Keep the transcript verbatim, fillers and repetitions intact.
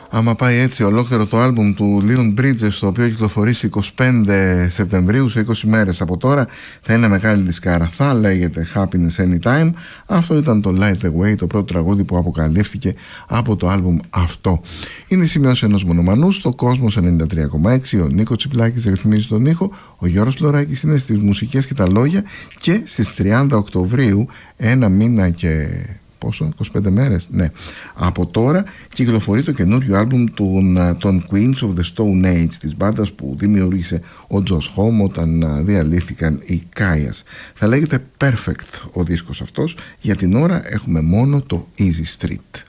Άμα πάει έτσι ολόκληρο το άλμπουμ του Leon Bridges, το οποίο κυκλοφορήσει είκοσι πέντε Σεπτεμβρίου, σε είκοσι μέρες από τώρα, θα είναι μεγάλη δισκάρα. Θα λέγεται Happiness Anytime. Αυτό ήταν το Light Away, το πρώτο τραγούδι που αποκαλύφθηκε από το άλμπουμ αυτό. Είναι η σημειώση ενός μονομανού στο Κόσμος ενενήντα τρία κόμμα έξι. Ο Νίκο Τσιπλάκης ρυθμίζει τον ήχο, ο Γιώργος Φλωράκης είναι στις μουσικές και τα λόγια, και στις τριάντα Οκτωβρίου, ένα μήνα και πόσο, είκοσι πέντε μέρες, ναι, από τώρα κυκλοφορεί το καινούριο άλμπουμ των, των Queens of the Stone Age, της μπάντας που δημιούργησε ο Τζος Χόμ όταν διαλύθηκαν οι Κάιας. Θα λέγεται Perfect ο δίσκος αυτός. Για την ώρα έχουμε μόνο το Easy Street.